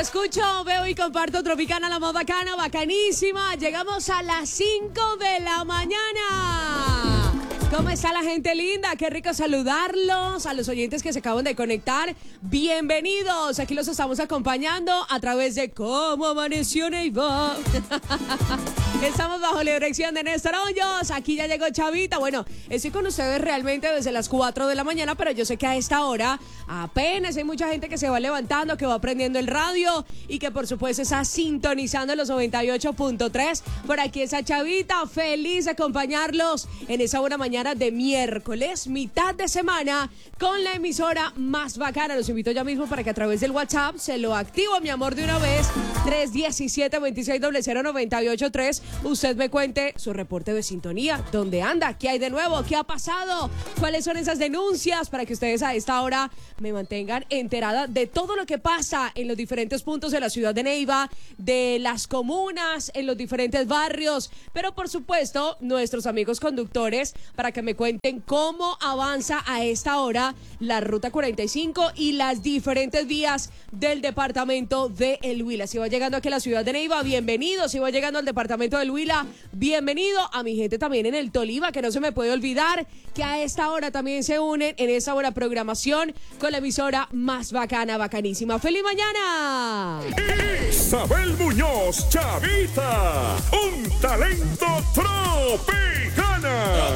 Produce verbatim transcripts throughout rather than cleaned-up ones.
escucho, veo y comparto Tropicana, la más bacana, bacanísima. Llegamos a las cinco de la mañana. ¿Cómo está la gente linda? Qué rico saludarlos. A los oyentes que se acaban de conectar, bienvenidos. Aquí los estamos acompañando a través de Cómo Amaneció Neiva. Estamos bajo la dirección de Néstor Hoyos. Aquí ya llegó Chavita. Bueno, estoy con ustedes realmente desde las cuatro de la mañana, pero yo sé que a esta hora apenas hay mucha gente que se va levantando, que va prendiendo el radio y que por supuesto está sintonizando los noventa y ocho punto tres. Por aquí está Chavita, feliz de acompañarlos en esa buena mañana de miércoles, mitad de semana, con la emisora más bacana. Los invito ya mismo para que a través del WhatsApp se lo activo, mi amor, de una vez. tres uno siete, dos seis cero cero, nueve ocho tres. Usted me cuente su reporte de sintonía. ¿Dónde anda? ¿Qué hay de nuevo? ¿Qué ha pasado? ¿Cuáles son esas denuncias? Para que ustedes a esta hora me mantengan enterada de todo lo que pasa en los diferentes puntos de la ciudad de Neiva, de las comunas, en los diferentes barrios. Pero por supuesto, nuestros amigos conductores, para que me cuenten cómo avanza a esta hora la Ruta cuarenta y cinco y las diferentes vías del departamento de El Huila. Si va llegando aquí a la ciudad de Neiva, bienvenido. Si va llegando al departamento del Huila, bienvenido. A mi gente también en el Tolima, que no se me puede olvidar que a esta hora también se unen en esa buena programación con la emisora más bacana, bacanísima. ¡Feliz mañana! Isabel Muñoz, Chavita, un talento tropicana.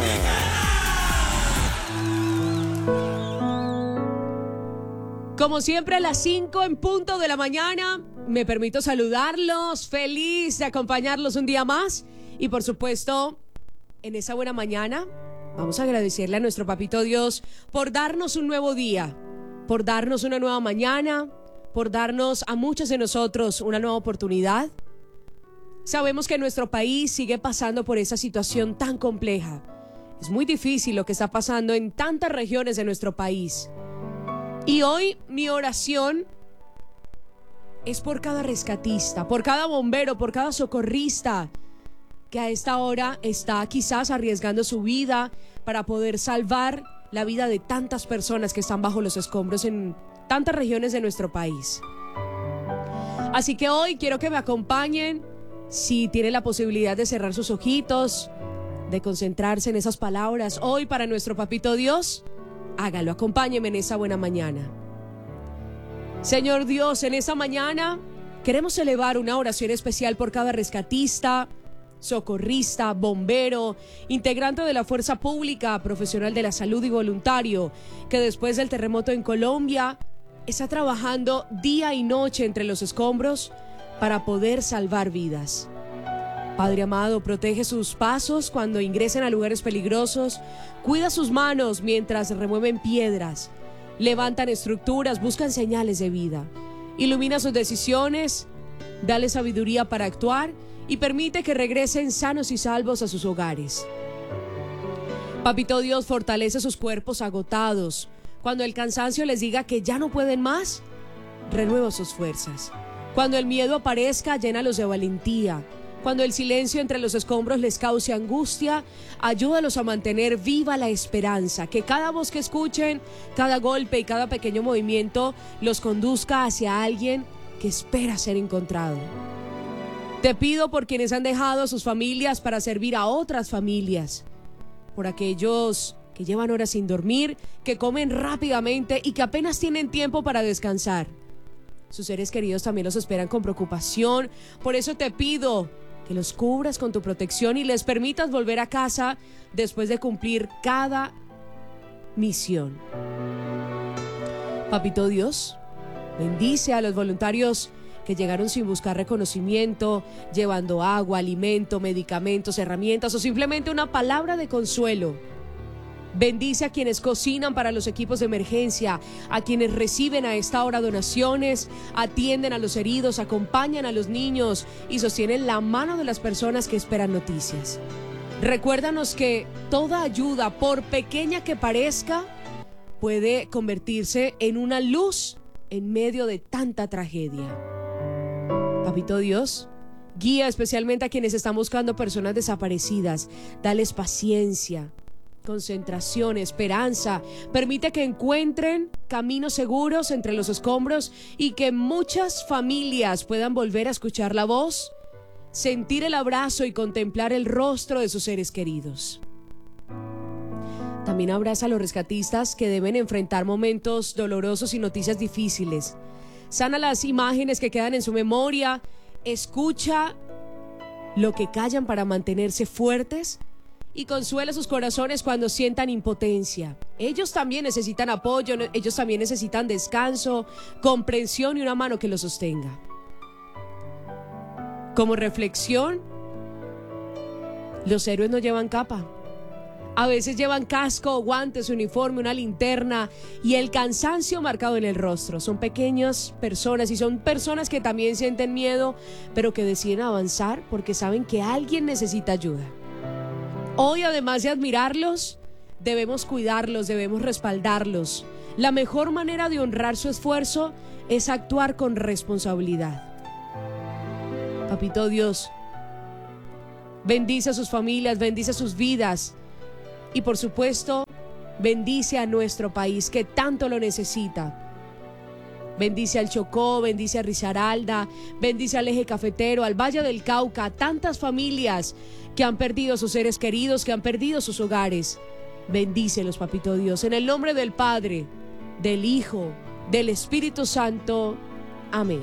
Como siempre, a las cinco en punto de la mañana, me permito saludarlos, feliz de acompañarlos un día más. Y por supuesto, en esa buena mañana, vamos a agradecerle a nuestro papito Dios por darnos un nuevo día, por darnos una nueva mañana, por darnos a muchos de nosotros una nueva oportunidad. Sabemos que nuestro país sigue pasando por esa situación tan compleja. Es muy difícil lo que está pasando en tantas regiones de nuestro país. Y hoy mi oración es por cada rescatista, por cada bombero, por cada socorrista que a esta hora está quizás arriesgando su vida para poder salvar la vida de tantas personas que están bajo los escombros en tantas regiones de nuestro país. Así que hoy quiero que me acompañen, si tienen la posibilidad de cerrar sus ojitos, de concentrarse en esas palabras. Hoy para nuestro papito Dios, hágalo, acompáñenme en esa buena mañana. Señor Dios, en esa mañana queremos elevar una oración especial por cada rescatista, socorrista, bombero, integrante de la fuerza pública, profesional de la salud y voluntario, que después del terremoto en Colombia está trabajando día y noche entre los escombros para poder salvar vidas. Padre amado, protege sus pasos cuando ingresen a lugares peligrosos, cuida sus manos mientras remueven piedras, levantan estructuras, buscan señales de vida, ilumina sus decisiones, dale sabiduría para actuar y permite que regresen sanos y salvos a sus hogares. Papito Dios, fortalece sus cuerpos agotados. Cuando el cansancio les diga que ya no pueden más, renueva sus fuerzas. Cuando el miedo aparezca, llénalos de valentía. Cuando el silencio entre los escombros les cause angustia, ayúdalos a mantener viva la esperanza. Que cada voz que escuchen, cada golpe y cada pequeño movimiento los conduzca hacia alguien que espera ser encontrado. Te pido por quienes han dejado a sus familias para servir a otras familias, por aquellos que llevan horas sin dormir, que comen rápidamente y que apenas tienen tiempo para descansar. Sus seres queridos también los esperan con preocupación. Por eso te pido que los cubras con tu protección y les permitas volver a casa después de cumplir cada misión. Papito Dios, bendice a los voluntarios que llegaron sin buscar reconocimiento, llevando agua, alimento, medicamentos, herramientas o simplemente una palabra de consuelo. Bendice a quienes cocinan para los equipos de emergencia, a quienes reciben a esta hora donaciones, atienden a los heridos, acompañan a los niños y sostienen la mano de las personas que esperan noticias. Recuérdanos que toda ayuda, por pequeña que parezca, puede convertirse en una luz en medio de tanta tragedia. Papito Dios, guía especialmente a quienes están buscando personas desaparecidas. Dales paciencia. concentración, esperanza. Permite que encuentren caminos seguros entre los escombros y que muchas familias puedan volver a escuchar la voz, sentir el abrazo y contemplar el rostro de sus seres queridos. También abraza a los rescatistas que deben enfrentar momentos dolorosos y noticias difíciles. Sana las imágenes que quedan en su memoria, escucha lo que callan para mantenerse fuertes y consuela sus corazones cuando sientan impotencia. Ellos también necesitan apoyo, ellos también necesitan descanso, comprensión y una mano que los sostenga. Como reflexión, los héroes no llevan capa. A veces llevan casco, guantes, uniforme, una linterna y el cansancio marcado en el rostro. Son pequeñas personas y son personas que también sienten miedo, pero que deciden avanzar porque saben que alguien necesita ayuda. Hoy, además de admirarlos, debemos cuidarlos, debemos respaldarlos. La mejor manera de honrar su esfuerzo es actuar con responsabilidad. Papito Dios, bendice a sus familias, bendice a sus vidas y, por supuesto, bendice a nuestro país que tanto lo necesita. Bendice al Chocó, bendice a Risaralda, bendice al Eje Cafetero, al Valle del Cauca, a tantas familias que han perdido a sus seres queridos, que han perdido sus hogares. Bendícelos, Papito Dios, en el nombre del Padre, del Hijo, del Espíritu Santo. Amén.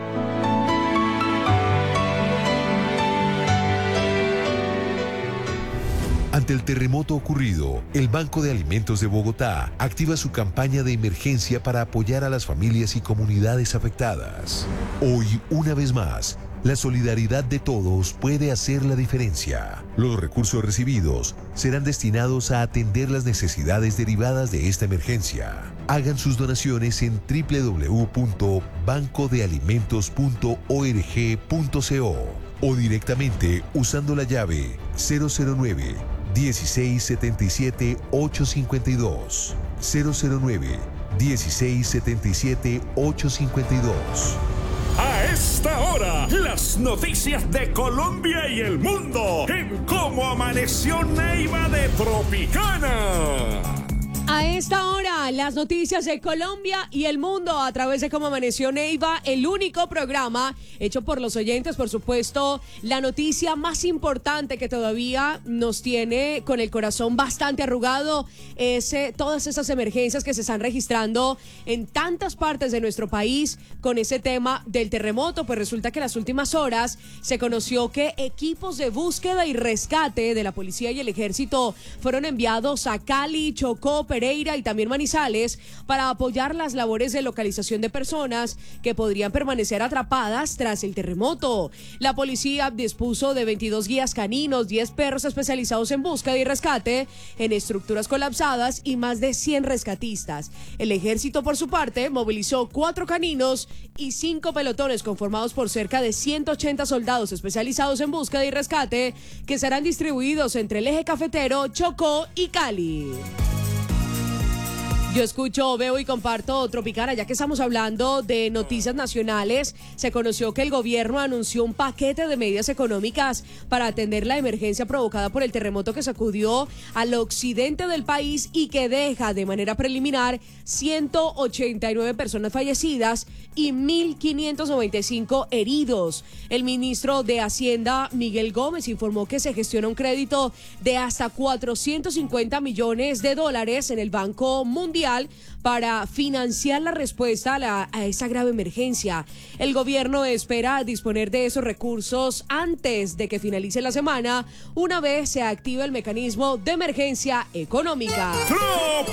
Ante el terremoto ocurrido, el Banco de Alimentos de Bogotá activa su campaña de emergencia para apoyar a las familias y comunidades afectadas. Hoy, una vez más, la solidaridad de todos puede hacer la diferencia. Los recursos recibidos serán destinados a atender las necesidades derivadas de esta emergencia. Hagan sus donaciones en doble u doble u doble u punto banco de alimentos punto org punto co o directamente usando la llave cero cero nueve, dieciséis setenta y siete, ochocientos cincuenta y dos. cero cero nueve, dieciséis setenta y siete, ochocientos cincuenta y dos. A esta hora, las noticias de Colombia y el mundo en Cómo Amaneció Neiva de Tropicana. A esta hora, las noticias de Colombia y el mundo a través de Cómo Amaneció Neiva, el único programa hecho por los oyentes, por supuesto, la noticia más importante que todavía nos tiene con el corazón bastante arrugado es eh, todas esas emergencias que se están registrando en tantas partes de nuestro país con ese tema del terremoto. Pues resulta que en las últimas horas se conoció que equipos de búsqueda y rescate de la policía y el ejército fueron enviados a Cali, Chocó, Pereira y también Manizales para apoyar las labores de localización de personas que podrían permanecer atrapadas tras el terremoto. La policía dispuso de veintidós guías caninos, diez perros especializados en búsqueda y rescate en estructuras colapsadas y más de cien rescatistas. El ejército, por su parte, movilizó cuatro caninos y cinco pelotones conformados por cerca de ciento ochenta soldados especializados en búsqueda y rescate que serán distribuidos entre el Eje Cafetero, Chocó y Cali. Yo escucho, veo y comparto Tropicana, ya que estamos hablando de noticias nacionales. Se conoció que el gobierno anunció un paquete de medidas económicas para atender la emergencia provocada por el terremoto que sacudió al occidente del país y que deja de manera preliminar ciento ochenta y nueve personas fallecidas y mil quinientos noventa y cinco heridos. El ministro de Hacienda, Miguel Gómez, informó que se gestiona un crédito de hasta cuatrocientos cincuenta millones de dólares en el Banco Mundial para financiar la respuesta a, la, a esa grave emergencia. El gobierno espera disponer de esos recursos antes de que finalice la semana, una vez se active el mecanismo de emergencia económica.